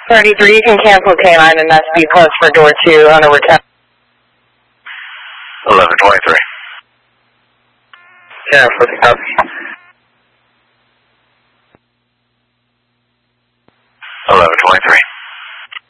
33, you can cancel K9 and SB plus for door 2 on over 10. 1123. Yeah, for the copy. 1123.